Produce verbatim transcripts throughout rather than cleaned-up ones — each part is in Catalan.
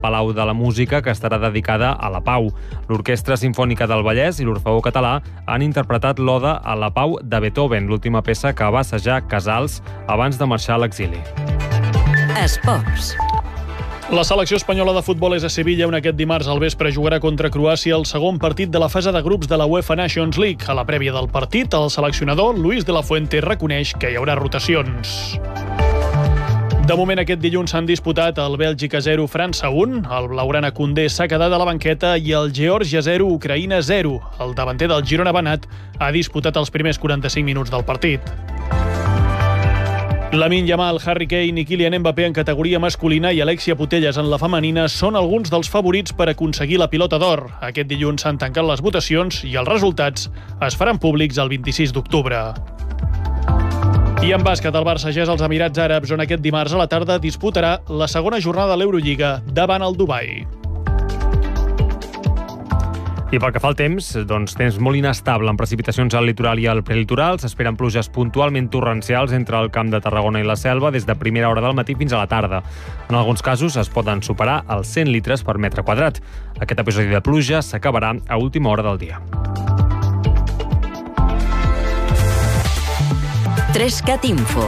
Palau de la Música, que estarà dedicada a la pau. L'Orquestra Simfònica del Vallès i l'Orfeó Català han interpretat l'Oda a la Pau de Beethoven, l'última peça que va assajar Casals abans de marxar a l'exili. Esports. La selecció espanyola de futbol és a Sevilla, on aquest dimarts al vespre jugarà contra Croàcia el segon partit de la fase de grups de la UEFA Nations League. A la prèvia del partit, el seleccionador Luis de la Fuente reconeix que hi haurà rotacions. De moment, aquest dilluns s'han disputat el Bèlgica zero, França un, el Blaugrana Koundé s'ha quedat a la banqueta i el Geòrgia zero, Ucraïna zero. El davanter del Girona Banat ha disputat els primers quaranta-cinc minuts del partit. Lamine Yamal, Harry Kane i Kylian Mbappé en categoria masculina i Alexia Putellas en la femenina són alguns dels favorits per aconseguir la pilota d'or. Aquest dilluns s'han tancat les votacions i els resultats es faran públics el vint-i-sis d'octubre. I en bàsquet, el Barça ja és als Emirats Àrabs, on aquest dimarts a la tarda disputarà la segona jornada de l'Eurolliga davant el Dubai. I pel que fa al temps, doncs temps molt inestable amb precipitacions al litoral i al prelitoral. S'esperen pluges puntualment torrencials entre el Camp de Tarragona i la Selva des de primera hora del matí fins a la tarda. En alguns casos es poden superar els cent litres per metre quadrat. Aquest episodi de pluja s'acabarà a última hora del dia. Trescat Info.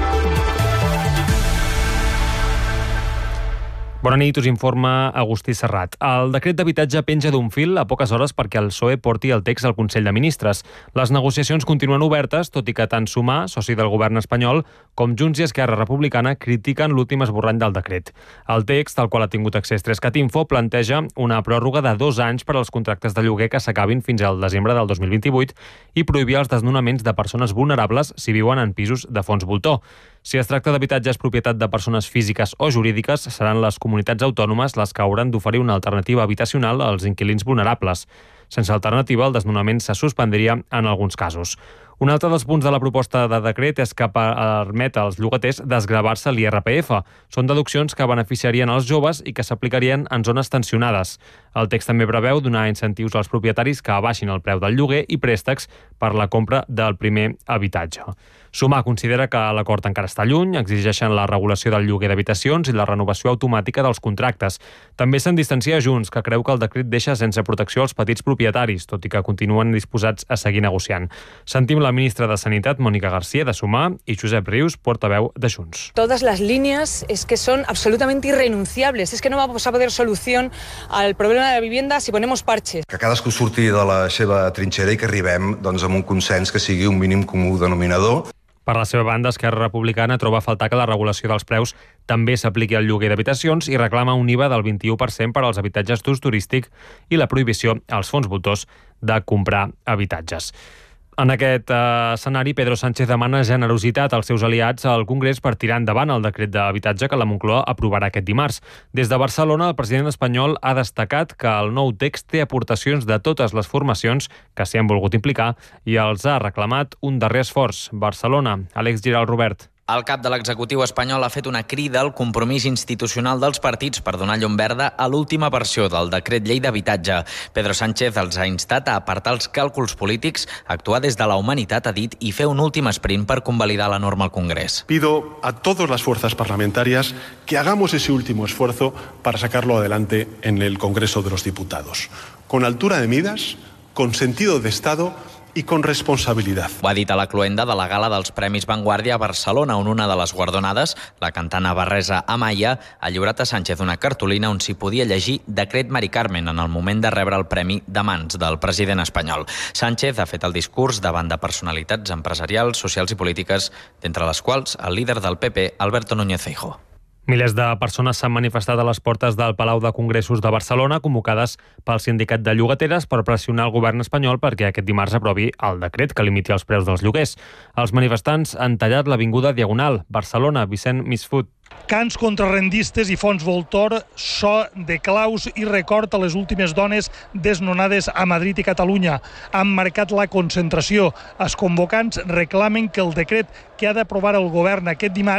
Bona nit, us informa Agustí Serrat. El decret d'habitatge penja d'un fil a poques hores perquè el P S O E porti el text al Consell de Ministres. Les negociacions continuen obertes, tot i que tant Sumar, soci del govern espanyol, com Junts i Esquerra Republicana critiquen l'últim esborrany del decret. El text, al qual ha tingut accés Trescat Info, planteja una pròrroga de dos anys per als contractes de lloguer que s'acabin fins al desembre del dos mil vint-i-vuit i prohibir els desnonaments de persones vulnerables si viuen en pisos de fons voltor. Si es tracta d'habitatges propietat de persones físiques o jurídiques, seran les comunitats autònomes les que hauran d'oferir una alternativa habitacional als inquilins vulnerables. Sense alternativa, el desnonament se suspendria en alguns casos. Un altre dels punts de la proposta de decret és que permet als llogaters desgravar-se l'I R P F. Són deduccions que beneficiarien els joves i que s'aplicarien en zones tensionades. El text també preveu donar incentius als propietaris que abaixin el preu del lloguer i préstecs per la compra del primer habitatge. Sumar considera que l'acord encara està lluny, exigeixen la regulació del lloguer d'habitacions i la renovació automàtica dels contractes. També se'n distancia Junts, que creu que el decret deixa sense protecció els petits propietaris, tot i que continuen disposats a seguir negociant. Sentim la ministra de Sanitat, Mónica García, de Sumar, i Josep Rius, portaveu de Junts. Todas las líneas es que son absolutamente irrenunciables. Es que no vamos a poder solución al problema de la vivienda si ponemos parches. Que cadascú surti de la seva trinxera i que arribem doncs, amb un consens que sigui un mínim comú denominador. Per la seva banda, Esquerra Republicana troba a faltar que la regulació dels preus també s'apliqui al lloguer d'habitacions i reclama un I V A del vint-i-u per cent per als habitatges d'ús turístic i la prohibició als fons voltors de comprar habitatges. En aquest eh, escenari, Pedro Sánchez demana generositat als seus aliats al Congrés per tirar endavant el decret d'habitatge que la Moncloa aprovarà aquest dimarts. Des de Barcelona, el president espanyol ha destacat que el nou text té aportacions de totes les formacions que s'hi han volgut implicar i els ha reclamat un darrer esforç. Barcelona, Àlex Giral Robert. El cap de l'executiu espanyol ha fet una crida al compromís institucional dels partits per donar llum verda a l'última versió del decret llei d'habitatge. Pedro Sánchez els ha instat a apartar els càlculs polítics, actuar des de la humanitat, ha dit, i fer un últim sprint per convalidar la norma al Congrés. Pido a todas las fuerzas parlamentarias que hagamos ese último esfuerzo para sacarlo adelante en el Congreso de los Diputados. Con altura de miras, con sentido de Estado i con responsabilitat. Ho ha dit a la cloenda de la gala dels Premis Vanguardia a Barcelona, on una de les guardonades, la cantant navarresa Amaya, ha lliurat a Sánchez una cartolina on s'hi podia llegir Decret Mari Carmen en el moment de rebre el premi de mans del president espanyol. Sánchez ha fet el discurs davant de personalitats empresarials, socials i polítiques, d'entre les quals el líder del P P, Alberto Núñez Feijóo. Milers de persones s'han manifestat a les portes del Palau de Congressos de Barcelona, convocades pel sindicat de llogateres per pressionar el govern espanyol perquè aquest dimarts aprovi el decret que limiti els preus dels lloguers. Els manifestants han tallat l'avinguda Diagonal, Barcelona, Vicent Misfut. Cants contrarrendistes i fons voltor, so de claus i record a les últimes dones desnonades a Madrid i Catalunya. Han marcat la concentració. Els convocants reclamen que el decret que ha d'aprovar el govern aquest dimarts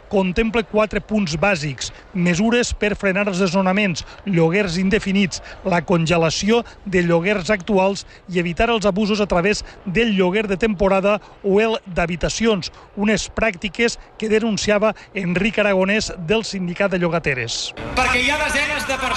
contempla quatre punts bàsics: mesures per frenar els desnonaments, lloguers indefinits, la congelació de lloguers actuals i evitar els abusos a través del lloguer de temporada o el d'habitacions, unes pràctiques que denunciava Enric Aragonès del Sindicat de Llogateres. Perquè hi ha desenes de persones